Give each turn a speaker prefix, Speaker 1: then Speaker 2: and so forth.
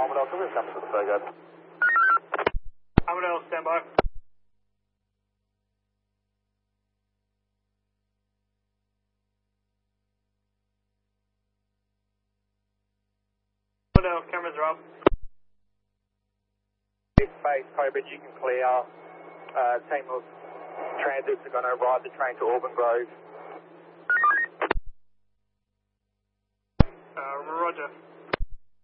Speaker 1: Armadale, can we come to the Fergo?
Speaker 2: Armadale, stand by. Armadale, cameras are up.
Speaker 1: Space, Cobra, you can clear. Team of transits are going to ride the train to Auburn Grove.
Speaker 2: Roger.